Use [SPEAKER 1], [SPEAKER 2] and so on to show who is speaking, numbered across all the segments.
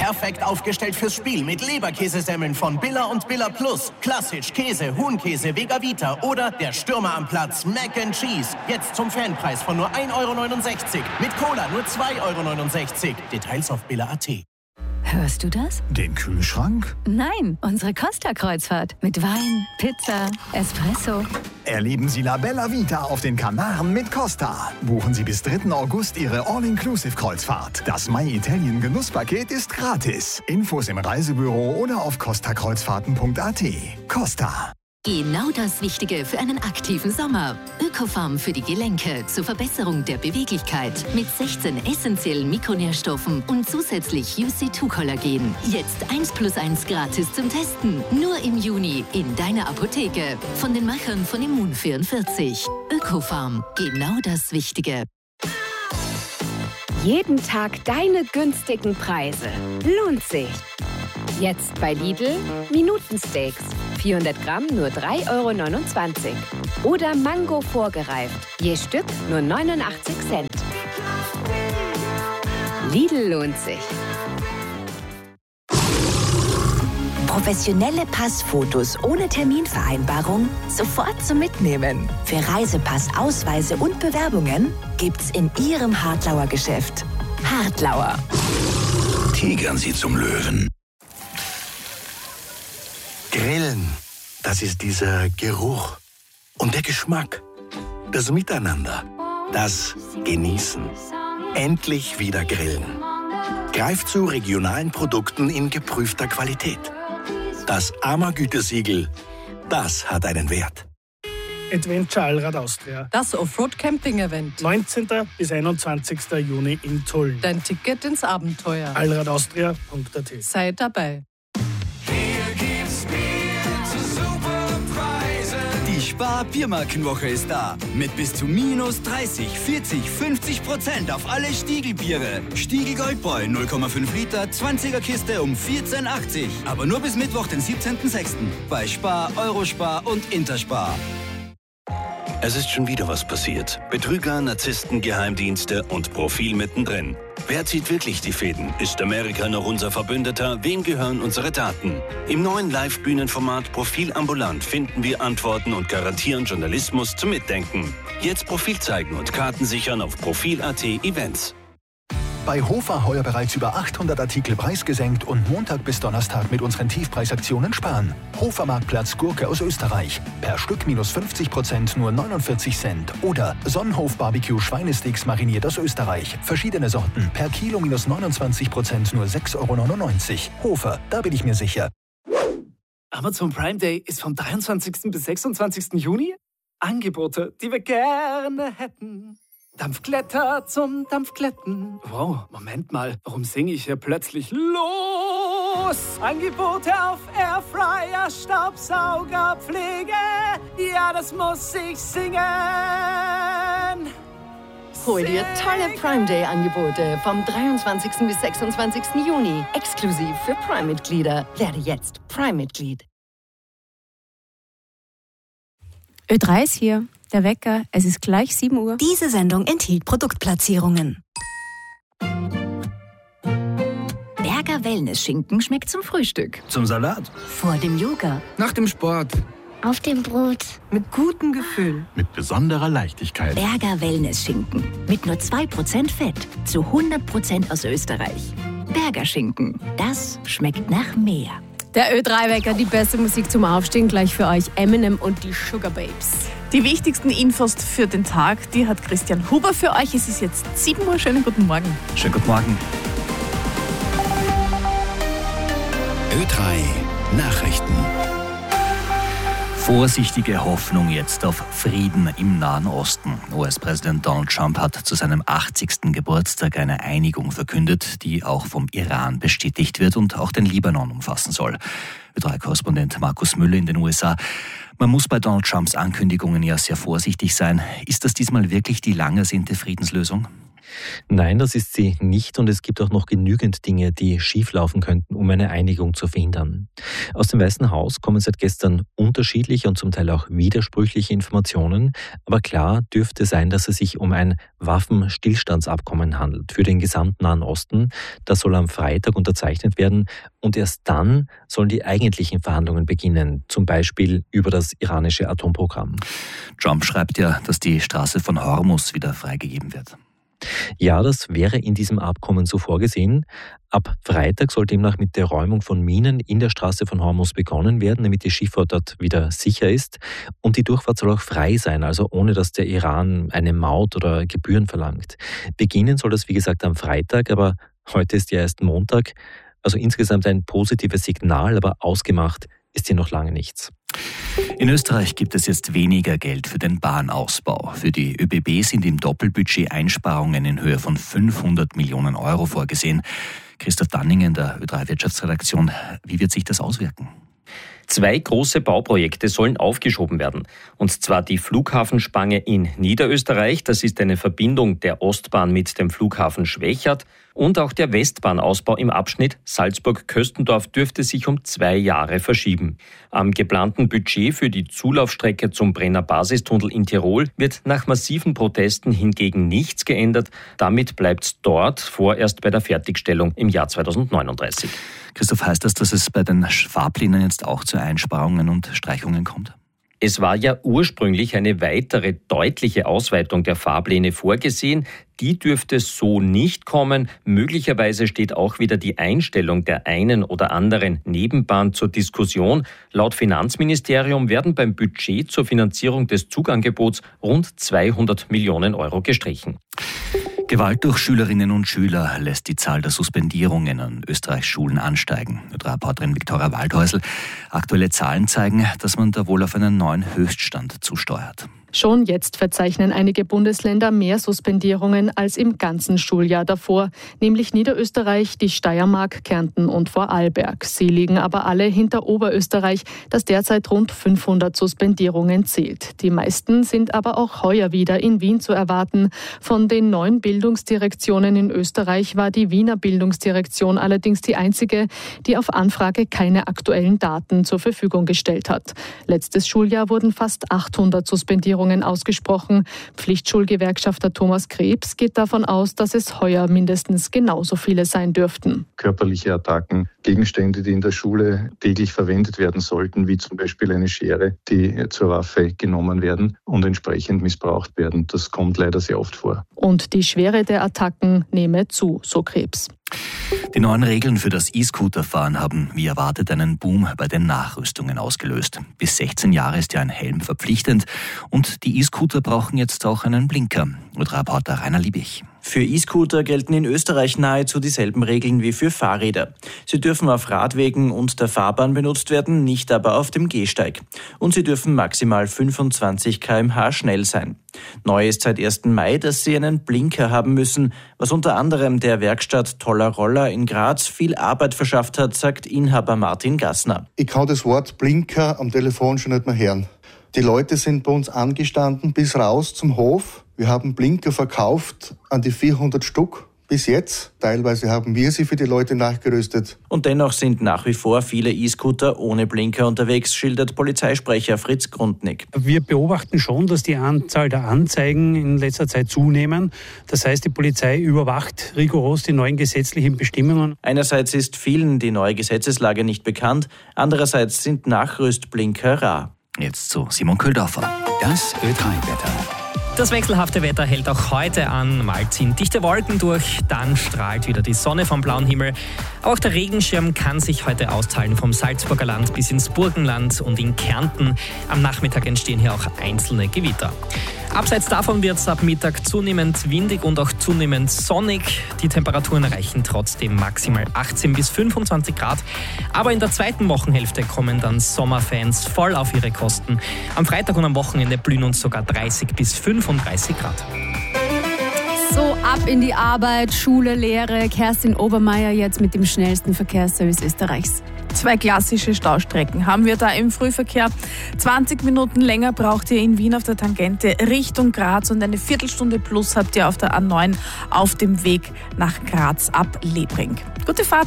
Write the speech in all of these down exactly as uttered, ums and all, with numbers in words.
[SPEAKER 1] Perfekt aufgestellt fürs Spiel mit Leberkäsesemmeln von Billa und Billa Plus. Klassisch, Käse, Huhnkäse, Vega-Vita oder der Stürmer am Platz, Mac and Cheese. Jetzt zum Fanpreis von nur ein Euro neunundsechzig. Mit Cola nur zwei Euro neunundsechzig. Details auf billa punkt at.
[SPEAKER 2] Hörst du das?
[SPEAKER 3] Den Kühlschrank?
[SPEAKER 2] Nein, unsere Costa-Kreuzfahrt. Mit Wein, Pizza, Espresso.
[SPEAKER 3] Erleben Sie La Bella Vita auf den Kanaren mit Costa. Buchen Sie bis dritten August Ihre All-Inclusive-Kreuzfahrt. Das My Italien Genusspaket ist gratis. Infos im Reisebüro oder auf costa kreuzfahrten punkt at. Costa.
[SPEAKER 2] Genau das Richtige für einen aktiven Sommer. Ökofarm für die Gelenke zur Verbesserung der Beweglichkeit mit sechzehn essentiellen Mikronährstoffen und zusätzlich U C zwei Kollagen. Jetzt eins plus eins gratis zum Testen. Nur im Juni in deiner Apotheke. Von den Machern von Immun vierundvierzig. Ökofarm. Genau das Wichtige.
[SPEAKER 4] Jeden Tag deine günstigen Preise. Lohnt sich. Jetzt bei Lidl Minutensteaks. vierhundert Gramm nur drei Euro neunundzwanzig. Oder Mango vorgereift. Je Stück nur neunundachtzig Cent. Lidl lohnt sich.
[SPEAKER 5] Professionelle Passfotos ohne Terminvereinbarung sofort zum Mitnehmen. Für Reisepass, Ausweise und Bewerbungen gibt's in Ihrem Hartlauer Geschäft. Hartlauer.
[SPEAKER 6] Tigern Sie zum Löwen. Grillen, das ist dieser Geruch und der Geschmack, das Miteinander, das Genießen. Endlich wieder grillen. Greift zu regionalen Produkten in geprüfter Qualität. Das A M A-Gütesiegel, das hat einen Wert.
[SPEAKER 7] Adventure Allrad Austria.
[SPEAKER 8] Das Offroad-Camping-Event.
[SPEAKER 7] neunzehnten bis einundzwanzigsten Juni in Tulln.
[SPEAKER 8] Dein Ticket ins Abenteuer.
[SPEAKER 7] allrad austria punkt at.
[SPEAKER 8] Sei dabei.
[SPEAKER 9] Die Spar-Biermarkenwoche ist da. Mit bis zu minus dreißig, vierzig, fünfzig Prozent auf alle Stiegelbiere. Stiegel Goldbräu null Komma fünf Liter, zwanziger Kiste um vierzehn achtzig. Aber nur bis Mittwoch, den siebzehnten sechsten Bei Spar, Eurospar und Interspar.
[SPEAKER 6] Es ist schon wieder was passiert. Betrüger, Narzissten, Geheimdienste und Profil mittendrin. Wer zieht wirklich die Fäden? Ist Amerika noch unser Verbündeter? Wem gehören unsere Daten? Im neuen Live-Bühnenformat Profil ambulant finden wir Antworten und garantieren Journalismus zum Mitdenken. Jetzt Profil zeigen und Karten sichern auf profil punkt at Events.
[SPEAKER 3] Bei Hofer heuer bereits über achthundert Artikel preisgesenkt und Montag bis Donnerstag mit unseren Tiefpreisaktionen sparen. Hofer Marktplatz Gurke aus Österreich. Per Stück minus fünfzig Prozent nur neunundvierzig Cent. Oder Sonnenhof Barbecue Schweinesticks mariniert aus Österreich. Verschiedene Sorten. Per Kilo minus neunundzwanzig Prozent nur sechs Euro neunundneunzig. Hofer, da bin ich mir sicher.
[SPEAKER 10] Amazon Prime Day ist vom dreiundzwanzigsten bis sechsundzwanzigsten Juni. Angebote, die wir gerne hätten. Dampfkletter zum Dampfkletten. Wow, Moment mal, warum singe ich hier plötzlich los? Angebote auf Airfryer, Staubsauger, Pflege. Ja, das muss ich singen.
[SPEAKER 8] Hol dir tolle Prime Day Angebote vom dreiundzwanzigsten bis sechsundzwanzigsten Juni. Exklusiv für Prime-Mitglieder. Werde jetzt Prime-Mitglied.
[SPEAKER 4] Ö drei ist hier. Der Wecker, es ist gleich sieben Uhr.
[SPEAKER 5] Diese Sendung enthielt Produktplatzierungen. Berger Wellness-Schinken schmeckt zum Frühstück.
[SPEAKER 6] Zum Salat.
[SPEAKER 5] Vor dem Yoga.
[SPEAKER 11] Nach dem Sport.
[SPEAKER 12] Auf dem Brot.
[SPEAKER 8] Mit gutem Gefühl.
[SPEAKER 3] Mit besonderer Leichtigkeit.
[SPEAKER 5] Berger Wellness-Schinken. Mit nur zwei Prozent Fett. Zu hundert Prozent aus Österreich. Berger Schinken. Das schmeckt nach mehr.
[SPEAKER 4] Der Ö drei Wecker, die beste Musik zum Aufstehen, gleich für euch Eminem und die Sugar Babes.
[SPEAKER 13] Die wichtigsten Infos für den Tag, die hat Christian Huber für euch. Es ist jetzt sieben Uhr. Schönen guten Morgen.
[SPEAKER 6] Schönen guten Morgen.
[SPEAKER 9] Ö drei Nachrichten.
[SPEAKER 14] Vorsichtige Hoffnung jetzt auf Frieden im Nahen Osten. U S-Präsident Donald Trump hat zu seinem achtzigsten Geburtstag eine Einigung verkündet, die auch vom Iran bestätigt wird und auch den Libanon umfassen soll. Ö drei Korrespondent Markus Müller in den U S A. Man muss bei Donald Trumps Ankündigungen ja sehr vorsichtig sein. Ist das diesmal wirklich die lang ersehnte Friedenslösung?
[SPEAKER 11] Nein, das ist sie nicht und es gibt auch noch genügend Dinge, die schieflaufen könnten, um eine Einigung zu verhindern. Aus dem Weißen Haus kommen seit gestern unterschiedliche und zum Teil auch widersprüchliche Informationen, aber klar dürfte sein, dass es sich um ein Waffenstillstandsabkommen handelt für den gesamten Nahen Osten. Das soll am Freitag unterzeichnet werden und erst dann sollen die eigentlichen Verhandlungen beginnen, zum Beispiel über das iranische Atomprogramm.
[SPEAKER 14] Trump schreibt ja, dass die Straße von Hormuz wieder freigegeben wird.
[SPEAKER 11] Ja, das wäre in diesem Abkommen so vorgesehen. Ab Freitag soll demnach mit der Räumung von Minen in der Straße von Hormuz begonnen werden, damit die Schifffahrt dort wieder sicher ist. Und die Durchfahrt soll auch frei sein, also ohne dass der Iran eine Maut oder Gebühren verlangt. Beginnen soll das, wie gesagt, am Freitag, aber heute ist ja erst Montag. Also insgesamt ein positives Signal, aber ausgemacht ist hier noch lange nichts.
[SPEAKER 14] In Österreich gibt es jetzt weniger Geld für den Bahnausbau. Für die ÖBB sind im Doppelbudget Einsparungen in Höhe von fünfhundert Millionen Euro vorgesehen. Christoph Danningen der Ö drei Wirtschaftsredaktion, wie wird sich das auswirken?
[SPEAKER 12] Zwei große Bauprojekte sollen aufgeschoben werden. Und zwar die Flughafenspange in Niederösterreich, das ist eine Verbindung der Ostbahn mit dem Flughafen Schwechat. Und auch der Westbahnausbau im Abschnitt Salzburg-Köstendorf dürfte sich um zwei Jahre verschieben. Am geplanten Budget für die Zulaufstrecke zum Brenner Basistunnel in Tirol wird nach massiven Protesten hingegen nichts geändert. Damit bleibt es dort vorerst bei der Fertigstellung im Jahr zweitausendneununddreißig.
[SPEAKER 14] Christoph, heißt das, dass es bei den Fahrplänen jetzt auch zu Einsparungen und Streichungen kommt?
[SPEAKER 12] Es war ja ursprünglich eine weitere deutliche Ausweitung der Fahrpläne vorgesehen. Die dürfte so nicht kommen. Möglicherweise steht auch wieder die Einstellung der einen oder anderen Nebenbahn zur Diskussion. Laut Finanzministerium werden beim Budget zur Finanzierung des Zugangebots rund zweihundert Millionen Euro gestrichen.
[SPEAKER 14] Gewalt durch Schülerinnen und Schüler lässt die Zahl der Suspendierungen an Österreichs Schulen ansteigen. Reporterin Viktoria Waldhäusl. Aktuelle Zahlen zeigen, dass man da wohl auf einen neuen Höchststand zusteuert.
[SPEAKER 15] Schon jetzt verzeichnen einige Bundesländer mehr Suspendierungen als im ganzen Schuljahr davor, nämlich Niederösterreich, die Steiermark, Kärnten und Vorarlberg. Sie liegen aber alle hinter Oberösterreich, das derzeit rund fünfhundert Suspendierungen zählt. Die meisten sind aber auch heuer wieder in Wien zu erwarten. Von den neun Bildungsdirektionen in Österreich war die Wiener Bildungsdirektion allerdings die einzige, die auf Anfrage keine aktuellen Daten zur Verfügung gestellt hat. Letztes Schuljahr wurden fast achthundert Suspendierungen ausgesprochen. Pflichtschulgewerkschafter Thomas Krebs geht davon aus, dass es heuer mindestens genauso viele sein dürften.
[SPEAKER 16] Körperliche Attacken, Gegenstände, die in der Schule täglich verwendet werden sollten, wie zum Beispiel eine Schere, die zur Waffe genommen werden und entsprechend missbraucht werden. Das kommt leider sehr oft vor.
[SPEAKER 15] Und die Schwere der Attacken nehme zu, so Krebs.
[SPEAKER 14] Die neuen Regeln für das E-Scooter-Fahren haben, wie erwartet, einen Boom bei den Nachrüstungen ausgelöst. Bis sechzehn Jahre ist ja ein Helm verpflichtend und die E-Scooter brauchen jetzt auch einen Blinker. Reporter Rainer Liebig.
[SPEAKER 17] Für E-Scooter gelten in Österreich nahezu dieselben Regeln wie für Fahrräder. Sie dürfen auf Radwegen und der Fahrbahn benutzt werden, nicht aber auf dem Gehsteig. Und sie dürfen maximal fünfundzwanzig Kilometer pro Stunde schnell sein. Neu ist seit ersten Mai, dass sie einen Blinker haben müssen, was unter anderem der Werkstatt Toller Roller in Graz viel Arbeit verschafft hat, sagt Inhaber Martin Gassner.
[SPEAKER 18] Ich kann das Wort Blinker am Telefon schon nicht mehr hören. Die Leute sind bei uns angestanden bis raus zum Hof. Wir haben Blinker verkauft an die vierhundert Stück bis jetzt. Teilweise haben wir sie für die Leute nachgerüstet.
[SPEAKER 17] Und dennoch sind nach wie vor viele E-Scooter ohne Blinker unterwegs, schildert Polizeisprecher Fritz Grundnick.
[SPEAKER 19] Wir beobachten schon, dass die Anzahl der Anzeigen in letzter Zeit zunehmen. Das heißt, die Polizei überwacht rigoros die neuen gesetzlichen Bestimmungen.
[SPEAKER 17] Einerseits ist vielen die neue Gesetzeslage nicht bekannt, andererseits sind Nachrüstblinker rar.
[SPEAKER 14] Jetzt zu Simon Köhldorfer.
[SPEAKER 9] Das Ö drei Wetter.
[SPEAKER 20] Das wechselhafte Wetter hält auch heute an. Mal ziehen dichte Wolken durch, dann strahlt wieder die Sonne vom blauen Himmel. Auch der Regenschirm kann sich heute austeilen vom Salzburger Land bis ins Burgenland und in Kärnten. Am Nachmittag entstehen hier auch einzelne Gewitter. Abseits davon wird es ab Mittag zunehmend windig und auch zunehmend sonnig. Die Temperaturen erreichen trotzdem maximal achtzehn bis fünfundzwanzig Grad. Aber in der zweiten Wochenhälfte kommen dann Sommerfans voll auf ihre Kosten. Am Freitag und am Wochenende blühen uns sogar dreißig bis fünfunddreißig Grad.
[SPEAKER 21] So, ab in die Arbeit, Schule, Lehre. Kerstin Obermeier jetzt mit dem schnellsten Verkehrsservice Österreichs.
[SPEAKER 13] Zwei klassische Staustrecken haben wir da im Frühverkehr. zwanzig Minuten länger braucht ihr in Wien auf der Tangente Richtung Graz und eine Viertelstunde plus habt ihr auf der A neun auf dem Weg nach Graz ab Lebring. Gute Fahrt!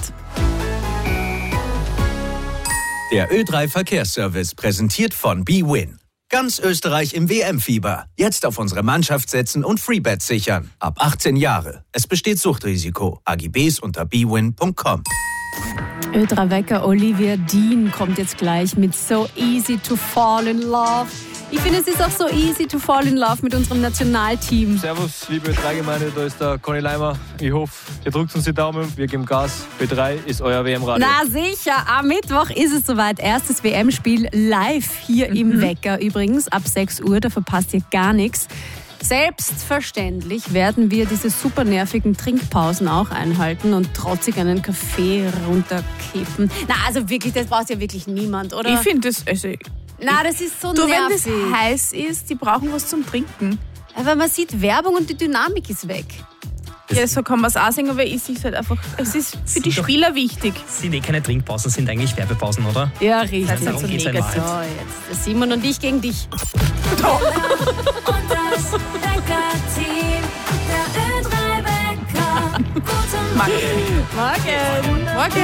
[SPEAKER 22] Der Ö drei Verkehrsservice präsentiert von bwin. Ganz Österreich im W M-Fieber. Jetzt auf unsere Mannschaft setzen und Freebets sichern. Ab achtzehn Jahre. Es besteht Suchtrisiko. A G Bs unter b win punkt com.
[SPEAKER 21] Ö drei Wecker Olivia Dean kommt jetzt gleich mit So Easy to Fall in Love. Ich finde, es ist auch so easy to fall in love mit unserem Nationalteam.
[SPEAKER 23] Servus, liebe Ö drei Gemeinde, da ist der Conny Leimer. Ich hoffe, ihr drückt uns die Daumen, wir geben Gas. Ö drei ist euer W M-Radio.
[SPEAKER 21] Na sicher, am Mittwoch ist es soweit. Erstes W M-Spiel live hier mhm. im Wecker übrigens. Ab sechs Uhr, da verpasst ihr gar nichts. Selbstverständlich werden wir diese super nervigen Trinkpausen auch einhalten und trotzig einen Kaffee runterkippen. Na, also wirklich, das braucht ja wirklich niemand, oder?
[SPEAKER 13] Ich finde das... Also
[SPEAKER 21] Na, das ist so
[SPEAKER 13] du,
[SPEAKER 21] nervig.
[SPEAKER 13] Wenn das heiß ist, die brauchen was zum Trinken.
[SPEAKER 21] Aber man sieht Werbung und die Dynamik ist weg.
[SPEAKER 13] Ja, so kann man es auch sehen, aber es ist halt einfach, es ist für die Spieler wichtig.
[SPEAKER 20] Sind eh keine Trinkpausen, sind eigentlich Werbepausen, oder?
[SPEAKER 21] Ja, richtig.
[SPEAKER 20] Das darum
[SPEAKER 21] so
[SPEAKER 20] geht's
[SPEAKER 21] mega. So, jetzt der Simon und ich gegen dich.
[SPEAKER 24] Und das Wecker-Team, der Ö drei Wecker. Guten
[SPEAKER 21] Morgen. Morgen. Morgen.